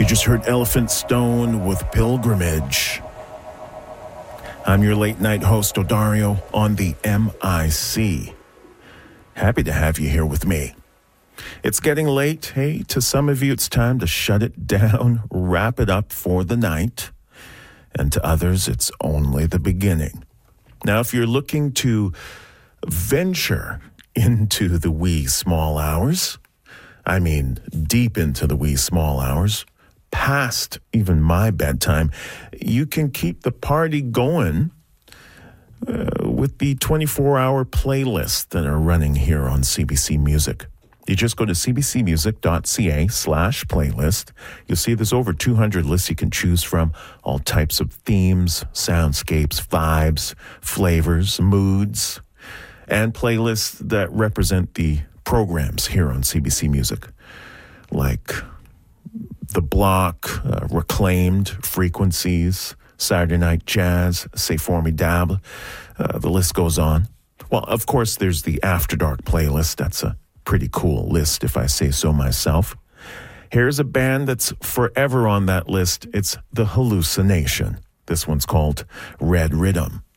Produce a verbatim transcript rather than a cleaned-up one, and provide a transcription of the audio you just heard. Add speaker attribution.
Speaker 1: You just heard Elephant Stone with Pilgrimage. I'm your late night host, Odario, on the M I C. Happy to have you here with me. It's getting late. Hey, to some of you, it's time to shut it down, wrap it up for the night. And to others, it's only the beginning. Now, if you're looking to venture into the wee small hours, I mean deep into the wee small hours, past even my bedtime, you can keep the party going uh, with the twenty-four hour playlists that are running here on C B C Music. You just go to cbcmusic.ca slash playlist. You'll see there's over two hundred lists you can choose from, all types of themes, soundscapes, vibes, flavors, moods, and playlists that represent the programs here on C B C Music, like The Block, uh, Reclaimed, Frequencies, Saturday Night Jazz, C'est Formidable. Uh, the list goes on. Well, of course, there's the After Dark playlist. That's a pretty cool list, if I say so myself. Here's a band that's forever on that list. It's The Hallucination. This one's called Red Rhythm.